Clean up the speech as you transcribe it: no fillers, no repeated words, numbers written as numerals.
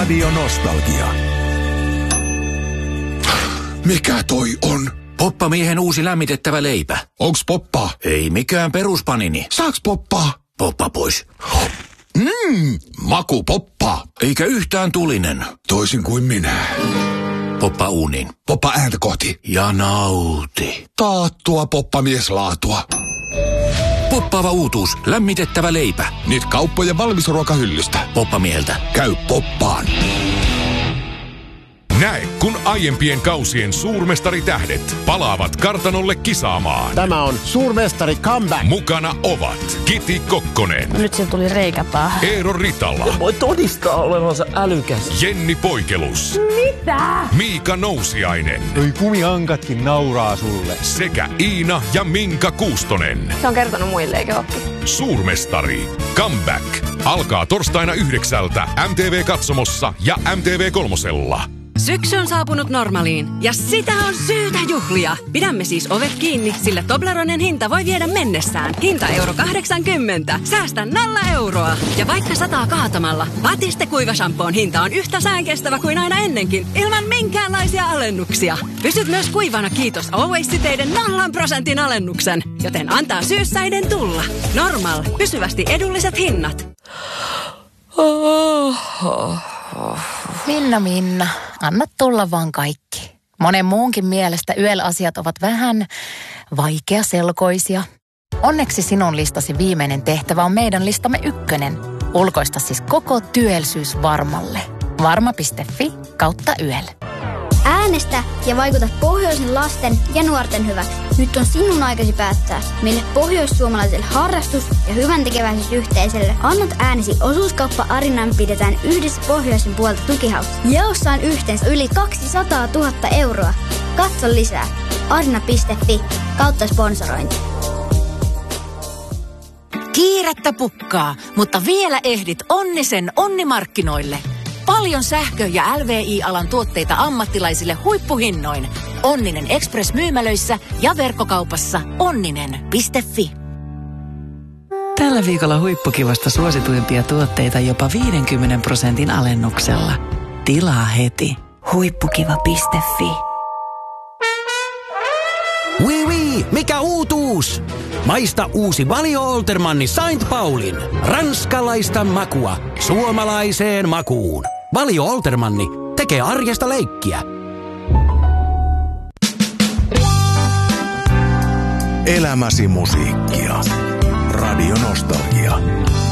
Radio Nostalgia. Mikä toi on? Poppamiehen uusi lämmitettävä leipä. Onks poppaa? Ei mikään peruspanini. Saaks poppaa? Poppa pois. Maku poppaa. Eikä yhtään tulinen. Toisin kuin minä. Poppa uuniin. Poppa ääntä kohti. Ja nauti. Taattua poppamieslaatua. Poppaava uutuus. Lämmitettävä leipä. Nyt kauppojen valmisruokahyllystä. Poppamieheltä. Käy poppaan. Näe, kun aiempien kausien suurmestaritähdet palaavat kartanolle kisaamaan. Tämä on Suurmestari Comeback. Mukana ovat Kiti Kokkonen. Nyt se tuli reikäpää. Eero Ritala. Voi todistaa olevansa älykäs. Jenni Poikelus. Mitä? Miika Nousiainen. Noi kumihankatkin nauraa sulle. Sekä Iina ja Minka Kuustonen. Se on kertonut muille, eikö oppi? Suurmestari. Comeback. Alkaa torstaina 9 MTV-katsomossa ja MTV3. Syksy on saapunut Normaliin ja sitä on syytä juhlia. Pidämme siis ovet kiinni, sillä Tobleronen hinta voi viedä mennessään. Hinta €80. Säästä 0 euroa. Ja vaikka sataa kaatamalla, Batiste kuivashampoon hinta on yhtä säänkestävä kuin aina ennenkin, ilman minkäänlaisia alennuksia. Pysyt myös kuivana kiitos Always-siteiden 0% alennuksen, joten antaa syyssäiden tulla. Normal. Pysyvästi edulliset hinnat. Minna, anna tulla vaan kaikki. Monen muunkin mielestä YEL-asiat ovat vähän vaikeaselkoisia. Onneksi sinun listasi viimeinen tehtävä on meidän listamme 1. Ulkoista siis koko työllisyys Varmalle. Varma.fi/YEL. Äänestä ja vaikuta pohjoisen lasten ja nuorten hyväksi. Nyt on sinun aikasi päättää, mille pohjoissuomalaiselle harrastus- ja hyväntekeväisyysyhteisölle annat äänesi. Osuuskauppa Arinan pidetään yhdessä pohjoisen puolta tukihaussa. Jaossa on yhteensä yli 200 000 euroa. Katso lisää. arina.fi/sponsorointi. Kiirettä pukkaa, mutta vielä ehdit Onnisen Onnimarkkinoille. Paljon sähkö- ja LVI-alan tuotteita ammattilaisille huippuhinnoin. Onninen Express-myymälöissä ja verkkokaupassa onninen.fi. Tällä viikolla huippukivasta suosituimpia tuotteita jopa 50% alennuksella. Tilaa heti. Huippukiva.fi. Oui, mikä uutuus? Maista uusi Valio Oltermanni Saint Paulin. Ranskalaista makua suomalaiseen makuun. Valio Oltermanni tekee arjesta leikkiä. Elämäsi musiikkia. Radio Nostalgia.